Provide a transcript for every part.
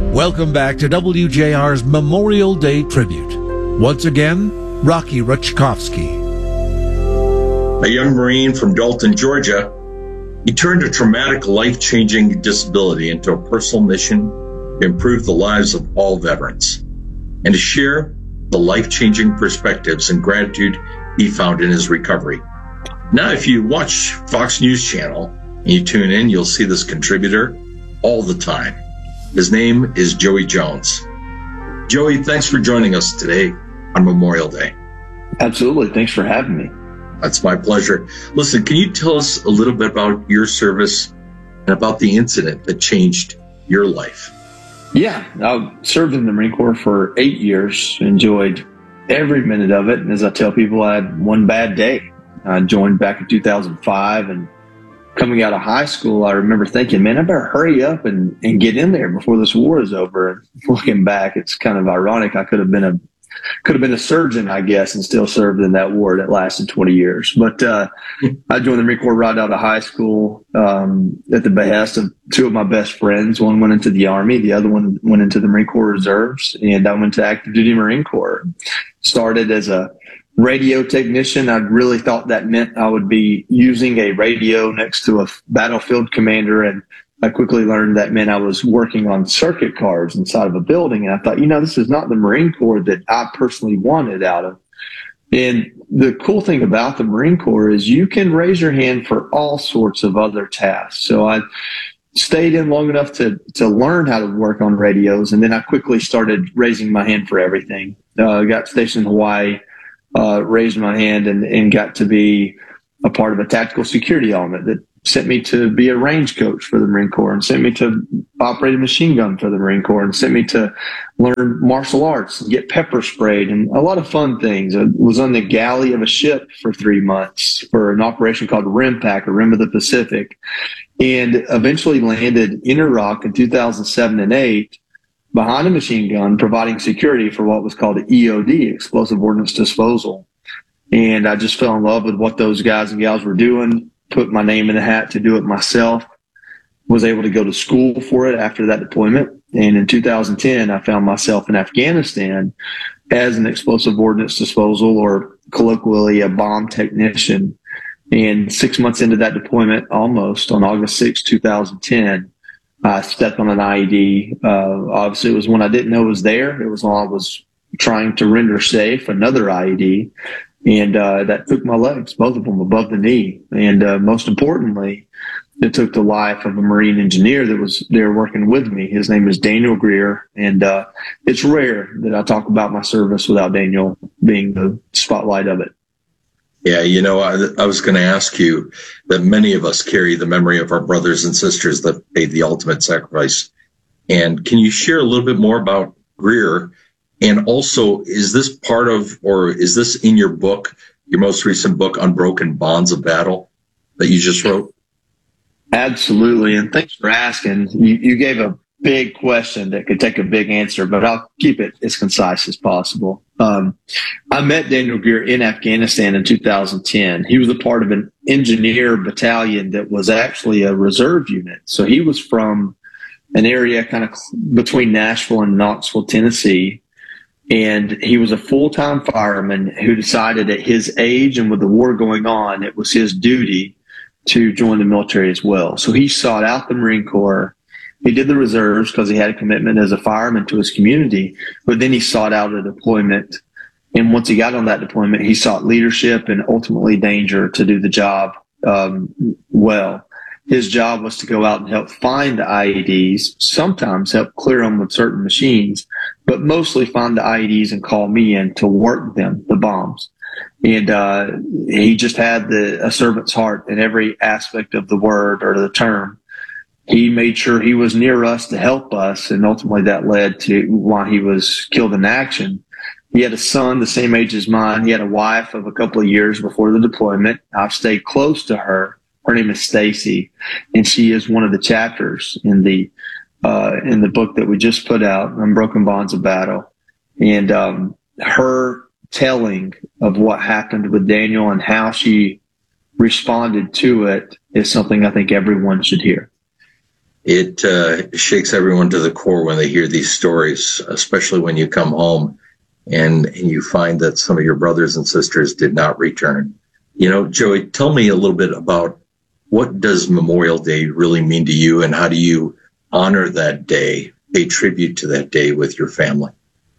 Welcome back to WJR's Memorial Day Tribute. Once again, Rocky Rutchkovsky. A young Marine from Dalton, Georgia, he turned a traumatic, life-changing disability into a personal mission to improve the lives of all veterans and to share the life-changing perspectives and gratitude he found in his recovery. Now, if you watch Fox News Channel and you tune in, you'll see this contributor all the time. His name is Joey Jones. Joey, thanks for joining us today on Memorial Day. Absolutely. Thanks for having me. That's my pleasure. Listen, can you tell us a little bit about your service and about the incident that changed your life? Yeah, I served in the Marine Corps for 8 years, enjoyed every minute of it. And as I tell people, I had one bad day. I joined back in 2005, and coming out of high school, I remember thinking, man, I better hurry up and get in there before this war is over. And looking back, it's kind of ironic. I could have been a surgeon, I guess, and still served in that war that lasted 20 years. But I joined the Marine Corps right out of high school at the behest of two of my best friends. One went into the Army, the other one went into the Marine Corps Reserves, and I went to active duty Marine Corps. Started as a radio technician. I really thought that meant I would be using a radio next to a battlefield commander, and I quickly learned that meant I was working on circuit cards inside of a building. And I thought, this is not the Marine Corps that I personally wanted out of. And the cool thing about the Marine Corps is you can raise your hand for all sorts of other tasks. So I stayed in long enough to learn how to work on radios, and then I quickly started raising my hand for everything. Got stationed in Hawaii, raised my hand and got to be a part of a tactical security element that sent me to be a range coach for the Marine Corps, and sent me to operate a machine gun for the Marine Corps, and sent me to learn martial arts and get pepper sprayed and a lot of fun things. I was on the galley of a ship for 3 months for an operation called RIMPAC, or Rim of the Pacific, and eventually landed in Iraq in 2007 and 2008 behind a machine gun, providing security for what was called EOD, Explosive Ordnance Disposal. And I just fell in love with what those guys and gals were doing, put my name in the hat to do it myself, was able to go to school for it after that deployment. And in 2010, I found myself in Afghanistan as an explosive ordnance disposal, or colloquially a bomb technician. And 6 months into that deployment, almost on August 6, 2010, I stepped on an IED. Obviously, it was one I didn't know was there. It was while I was trying to render safe another IED. And that took my legs, both of them above the knee. And most importantly, it took the life of a Marine engineer that was there working with me. His name is Daniel Greer. And it's rare that I talk about my service without Daniel being the spotlight of it. Yeah, I was going to ask you that many of us carry the memory of our brothers and sisters that paid the ultimate sacrifice. And can you share a little bit more about Greer? And also, is this part of, or is this in your book, your most recent book, Unbroken Bonds of Battle, that you just wrote? Absolutely. And thanks for asking. You gave a big question that could take a big answer, but I'll keep it as concise as possible. I met Daniel Greer in Afghanistan in 2010. He was a part of an engineer battalion that was actually a reserve unit. So he was from an area kind of between Nashville and Knoxville, Tennessee. And he was a full-time fireman who decided at his age and with the war going on, it was his duty to join the military as well. So he sought out the Marine Corps. He did the reserves because he had a commitment as a fireman to his community, but then he sought out a deployment. And once he got on that deployment, he sought leadership and ultimately danger to do the job well. His job was to go out and help find the IEDs, sometimes help clear them with certain machines, but mostly find the IEDs and call me in to work them, the bombs. And he just had a servant's heart in every aspect of the word or the term. He made sure he was near us to help us, and ultimately that led to why he was killed in action. He had a son the same age as mine. He had a wife of a couple of years before the deployment. I've stayed close to her. Her name is Stacy, and she is one of the chapters in the book that we just put out, Unbroken Bonds of Battle. And her telling of what happened with Daniel and how she responded to it is something I think everyone should hear. It shakes everyone to the core when they hear these stories, especially when you come home and you find that some of your brothers and sisters did not return. Joey, tell me a little bit about what does Memorial Day really mean to you, and how do you honor that day, pay tribute to that day with your family?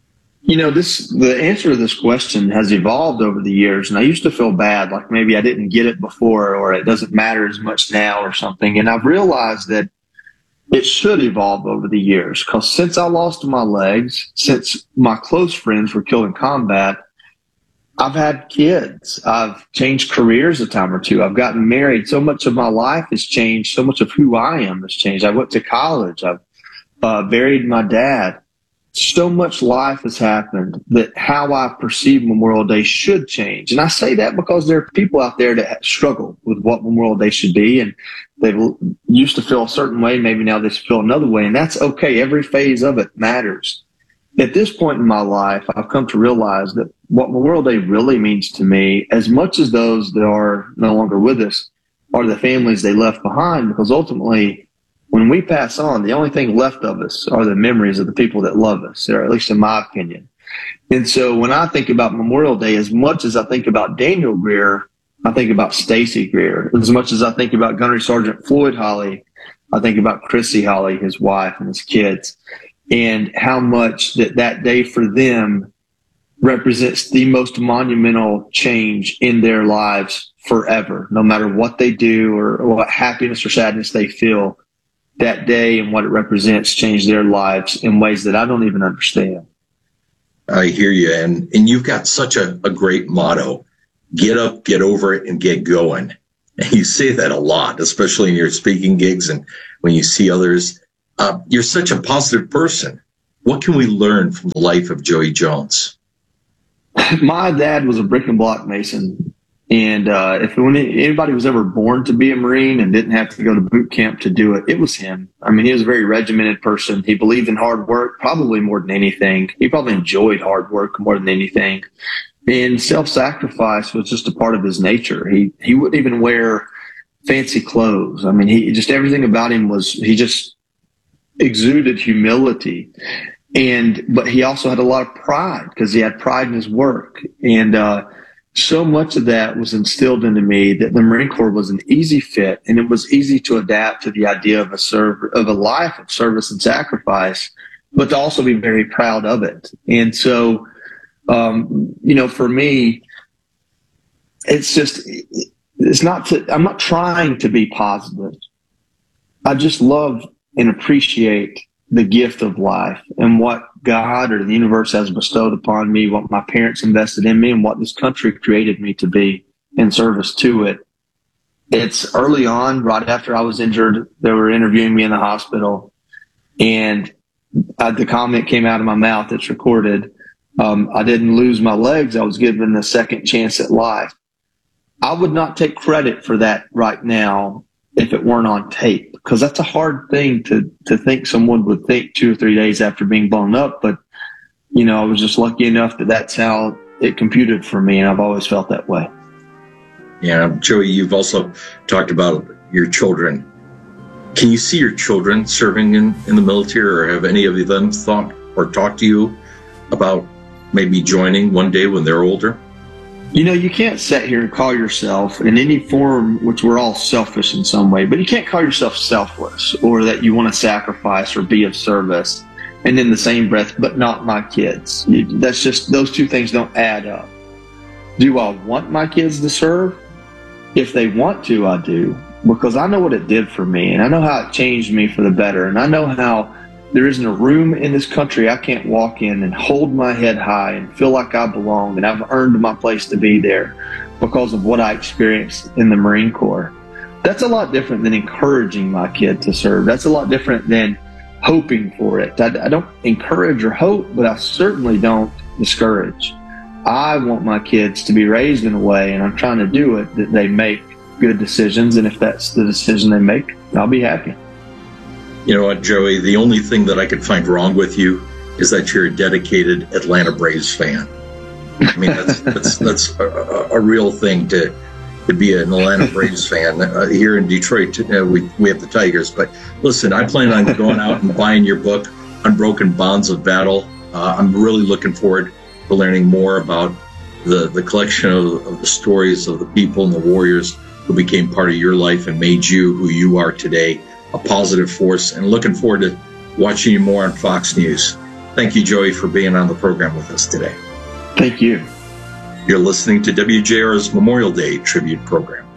The answer to this question has evolved over the years, and I used to feel bad, like maybe I didn't get it before, or it doesn't matter as much now or something. And I've realized that it should evolve over the years, because since I lost my legs, since my close friends were killed in combat, I've had kids. I've changed careers a time or two. I've gotten married. So much of my life has changed. So much of who I am has changed. I went to college. I've buried my dad. So much life has happened that how I perceive Memorial Day should change. And I say that because there are people out there that struggle with what Memorial Day should be, and they used to feel a certain way. Maybe now they feel another way, and that's okay. Every phase of it matters. At this point in my life, I've come to realize that what Memorial Day really means to me, as much as those that are no longer with us, are the families they left behind, because ultimately, when we pass on, the only thing left of us are the memories of the people that love us, or at least in my opinion. And so when I think about Memorial Day, as much as I think about Daniel Greer, I think about Stacy Greer. As much as I think about Gunnery Sergeant Floyd Holly, I think about Chrissy Holly, his wife, and his kids, and how much that day for them represents the most monumental change in their lives forever, no matter what they do or what happiness or sadness they feel. That day and what it represents changed their lives in ways that I don't even understand. I hear you. And you've got such a great motto: get up, get over it, and get going. And you say that a lot, especially in your speaking gigs and when you see others. You're such a positive person. What can we learn from the life of Joey Jones? My dad was a brick and block mason. And when anybody was ever born to be a Marine and didn't have to go to boot camp to do it, it was him. I mean, he was a very regimented person. He believed in hard work, probably more than anything. He probably enjoyed hard work more than anything. And self-sacrifice was just a part of his nature. He wouldn't even wear fancy clothes. I mean, everything about him he just exuded humility. But he also had a lot of pride, because he had pride in his work. And so much of that was instilled into me that the Marine Corps was an easy fit, and it was easy to adapt to the idea of a life of service and sacrifice, but to also be very proud of it. And so, for me, I'm not trying to be positive. I just love and appreciate the gift of life and what God or the universe has bestowed upon me, what my parents invested in me, and what this country created me to be in service to it. It's early on, right after I was injured, they were interviewing me in the hospital, and the comment came out of my mouth that's recorded. I didn't lose my legs. I was given a second chance at life. I would not take credit for that right now if it weren't on tape, because that's a hard thing to think someone would think 2 or 3 days after being blown up. But, I was just lucky enough that that's how it computed for me, and I've always felt that way. Yeah, Joey, you've also talked about your children. Can you see your children serving in the military, or have any of them thought or talked to you about maybe joining one day when they're older? You can't sit here and call yourself in any form, which we're all selfish in some way, but you can't call yourself selfless or that you want to sacrifice or be of service, and in the same breath, but not my kids. That's just, those two things don't add up. Do I want my kids to serve? If they want to, I do, because I know what it did for me, and I know how it changed me for the better, and I know how there isn't a room in this country I can't walk in and hold my head high and feel like I belong and I've earned my place to be there because of what I experienced in the Marine Corps. That's a lot different than encouraging my kid to serve. That's a lot different than hoping for it. I don't encourage or hope, but I certainly don't discourage. I want my kids to be raised in a way, and I'm trying to do it, that they make good decisions, and if that's the decision they make, I'll be happy. You know what, Joey, the only thing that I could find wrong with you is that you're a dedicated Atlanta Braves fan. I mean, that's a real thing to to be an Atlanta Braves fan. Here in Detroit, we have the Tigers. But listen, I plan on going out and buying your book, Unbroken Bonds of Battle. I'm really looking forward to learning more about the collection of the stories of the people and the warriors who became part of your life and made you who you are today, a positive force, and looking forward to watching you more on Fox News. Thank you, Joey, for being on the program with us today. Thank you. You're listening to WJR's Memorial Day Tribute Program.